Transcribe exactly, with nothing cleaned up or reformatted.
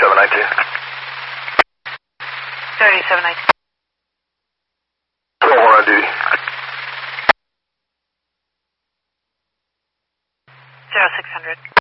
thirty-seven ninety-two. thirty-seven ninety-two. twelve one on duty. zero six hundred.